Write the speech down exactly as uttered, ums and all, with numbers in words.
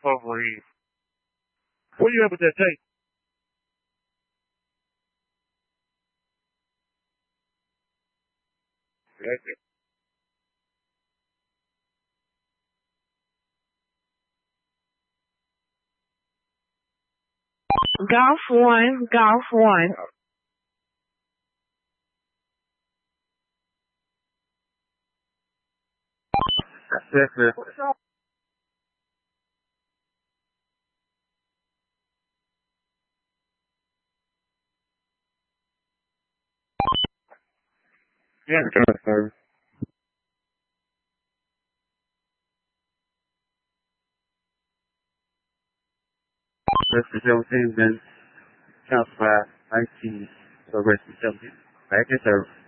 recovery. Where you at with that tape? Okay. Golf one, golf one. Yes, sir. Yeah, good, sir. Rest seventeen, then count five, nineteen, so rest seventeen. Back in service.